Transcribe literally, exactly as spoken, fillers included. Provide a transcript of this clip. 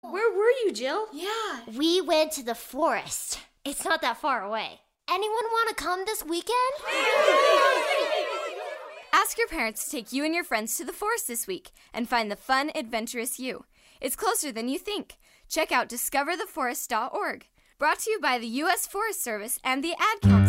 Where were you, Jill? Yeah. We went to the forest. It's not that far away. Anyone want to come this weekend? Ask your parents to take you and your friends to the forest this week and find the fun, adventurous you. It's closer than you think. Check out discover the forest dot org. Brought to you by the U S Forest Service and the Ad Council.